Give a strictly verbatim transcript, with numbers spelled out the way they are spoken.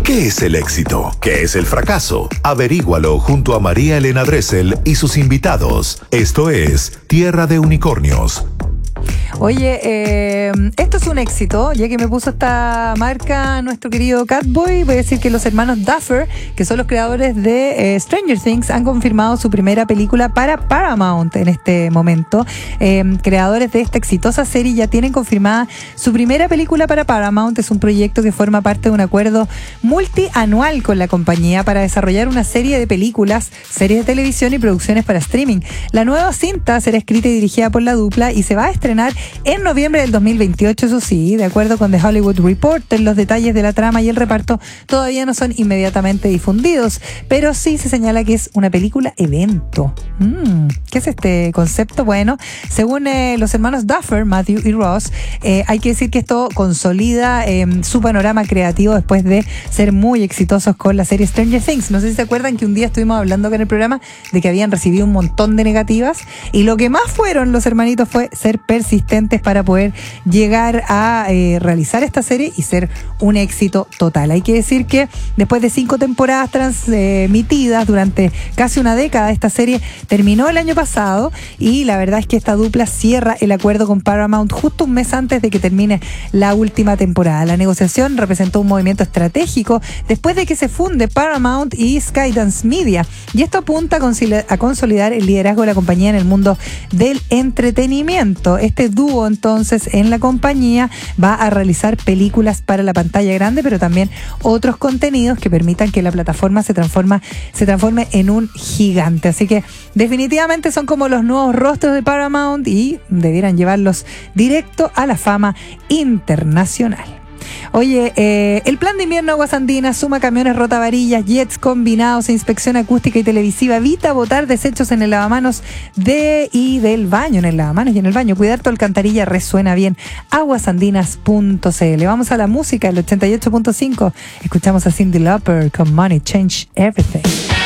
¿Qué es el éxito? ¿Qué es el fracaso? Averígualo junto a María Elena Dressel y sus invitados. Esto es Tierra de Unicornios. Oye, eh, esto es un éxito, ya que me puso esta marca nuestro querido Catboy. Voy a decir que los hermanos Duffer, que son los creadores de eh, Stranger Things, han confirmado su primera película para Paramount en este momento. Eh, creadores de esta exitosa serie ya tienen confirmada su primera película para Paramount. Es un proyecto que forma parte de un acuerdo multianual con la compañía para desarrollar una serie de películas, series de televisión y producciones para streaming. La nueva cinta será escrita y dirigida por la dupla y se va a estrenar en noviembre del dos mil veintiocho, eso sí, de acuerdo con The Hollywood Reporter. Los detalles de la trama y el reparto todavía no son inmediatamente difundidos, pero sí se señala que es una película evento. Mm, ¿Qué es este concepto? Bueno, según eh, los hermanos Duffer, Matthew y Ross, eh, hay que decir que esto consolida eh, su panorama creativo después de ser muy exitosos con la serie Stranger Things. No sé si se acuerdan que un día estuvimos hablando acá en el programa de que habían recibido un montón de negativas, y lo que más fueron los hermanitos fue ser persistentes para poder llegar a eh, realizar esta serie y ser un éxito total. Hay que decir que después de cinco temporadas transmitidas durante casi una década, esta serie terminó el año pasado, y la verdad es que esta dupla cierra el acuerdo con Paramount justo un mes antes de que termine la última temporada. La negociación representó un movimiento estratégico después de que se funde Paramount y Skydance Media, y esto apunta a consolidar el liderazgo de la compañía en el mundo del entretenimiento. Este dúo entonces en la compañía va a realizar películas para la pantalla grande, pero también otros contenidos que permitan que la plataforma se transforma, se transforme en un gigante. Así que definitivamente son como los nuevos rostros de Paramount y debieran llevarlos directo a la fama internacional. Oye, eh, el plan de invierno Aguas Andinas suma camiones rotavarillas, jets combinados e inspección acústica y televisiva. Evita botar desechos en el lavamanos de y del baño, en el lavamanos y en el baño. Cuidar tu alcantarilla resuena bien. aguas andinas punto c l. Vamos a la música, el ochenta y ocho punto cinco. Escuchamos a Cyndi Lauper con Money Change Everything.